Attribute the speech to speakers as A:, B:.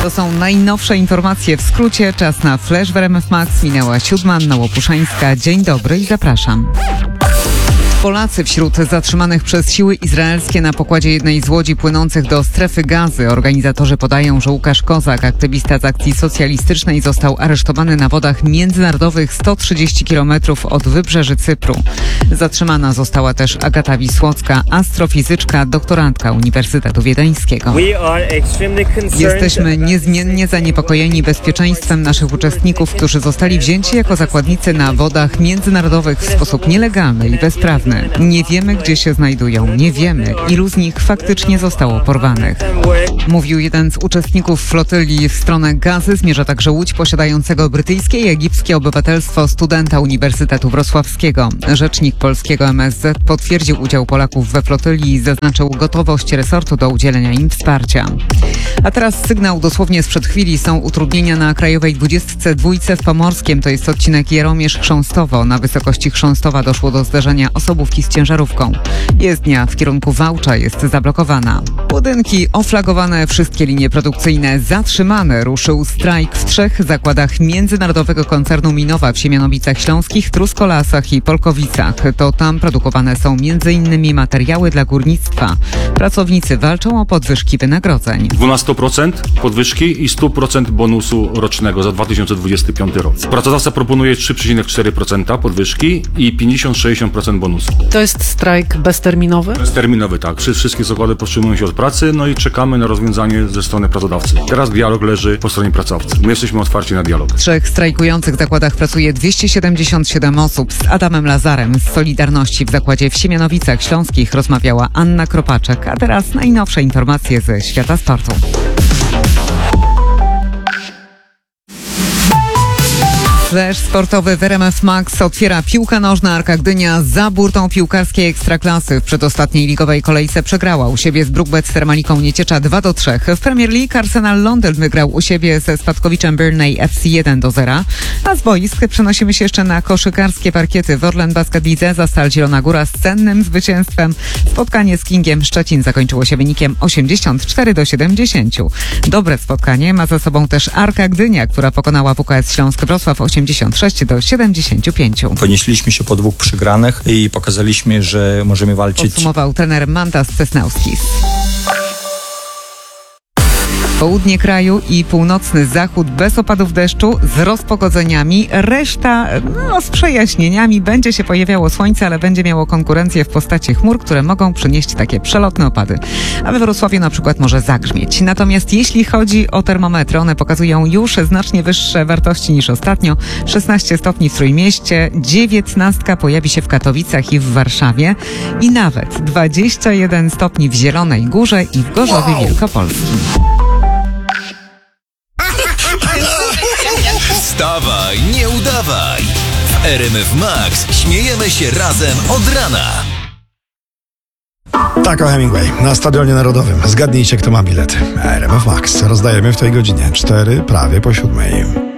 A: To są najnowsze informacje w skrócie. Czas na Flash w RMF Max. Minęła 7. Anna Łopuszańska. Dzień dobry i zapraszam. Polacy wśród zatrzymanych przez siły izraelskie na pokładzie jednej z łodzi płynących do strefy Gazy. Organizatorzy podają, że Łukasz Kozak, aktywista z akcji socjalistycznej, został aresztowany na wodach międzynarodowych 130 km od wybrzeży Cypru. Zatrzymana została też Agata Wisłocka, astrofizyczka, doktorantka Uniwersytetu Wiedeńskiego. Jesteśmy niezmiennie zaniepokojeni bezpieczeństwem naszych uczestników, którzy zostali wzięci jako zakładnicy na wodach międzynarodowych w sposób nielegalny i bezprawny. Nie wiemy, gdzie się znajdują, nie wiemy, ilu z nich faktycznie zostało porwanych. Mówił jeden z uczestników flotyli w stronę Gazy. Zmierza także łódź posiadającego brytyjskie i egipskie obywatelstwo studenta Uniwersytetu Wrocławskiego. Rzecznik polskiego MSZ potwierdził udział Polaków we flotyli i zaznaczył gotowość resortu do udzielenia im wsparcia. A teraz sygnał dosłownie sprzed chwili. Są utrudnienia na Krajowej 22 w Pomorskiem. To jest odcinek Jaromierz-Chrząstowo. Na wysokości Chrząstowa doszło do zderzenia osobówki z ciężarówką. Jezdnia w kierunku Wałcza jest zablokowana. Budynki oflagowane, wszystkie linie produkcyjne zatrzymane. Ruszył strajk w 3 zakładach międzynarodowego koncernu Minowa w Siemianowicach Śląskich, Truskolasach i Polkowicach. To tam produkowane są m.in. materiały dla górnictwa. Pracownicy walczą o podwyżki wynagrodzeń.
B: 12% podwyżki i 100% bonusu rocznego za 2025 rok. Pracodawca proponuje 3,4% podwyżki i 50-60% bonusu.
C: To jest strajk bezterminowy?
B: Bezterminowy, tak. Wszystkie zakłady powstrzymują się od pracy, no i czekamy na rozwiązanie ze strony pracodawcy. Teraz dialog leży po stronie pracodawcy. My jesteśmy otwarci na dialog.
A: W 3 strajkujących zakładach pracuje 277 osób. Z Adamem Lazarem z Solidarności w zakładzie w Siemianowicach Śląskich rozmawiała Anna Kropaczek. A teraz najnowsze informacje ze świata sportu. Flash sportowy w RMF Max otwiera piłka nożna. Arka Gdynia za burtą piłkarskiej Ekstraklasy. W przedostatniej ligowej kolejce przegrała u siebie z Brookbet z Termaliką Nieciecza 2-3. W Premier League Arsenal Londyn wygrał u siebie ze Spadkowiczem Burnley FC 1-0. A z boisk przenosimy się jeszcze na koszykarskie parkiety. W Orlen Basket Lidze za Stal Zielona Góra z cennym zwycięstwem. Spotkanie z Kingiem Szczecin zakończyło się wynikiem 84-70. Dobre spotkanie ma za sobą też Arka Gdynia, która pokonała WKS Śląsk Wrocław 86-75.
D: Ponieśliśmy się po 2 przegranych i pokazaliśmy, że możemy walczyć.
A: Podsumował trener Mantas Cesnauskis. Południe kraju i północny zachód bez opadów deszczu, z rozpogodzeniami. Reszta z przejaśnieniami. Będzie się pojawiało słońce, ale będzie miało konkurencję w postaci chmur, które mogą przynieść takie przelotne opady. A we Wrocławiu na przykład może zagrzmieć. Natomiast jeśli chodzi o termometry, one pokazują już znacznie wyższe wartości niż ostatnio. 16 stopni w Trójmieście, 19 pojawi się w Katowicach i w Warszawie i nawet 21 stopni w Zielonej Górze i w Gorzowie Wielkopolskim.
E: Wstawaj, nie udawaj! W RMF Max śmiejemy się razem od rana.
F: Tak, o Hemingway na Stadionie Narodowym. Zgadnijcie, kto ma bilety. RMF Max rozdajemy w tej godzinie 4 prawie po 7.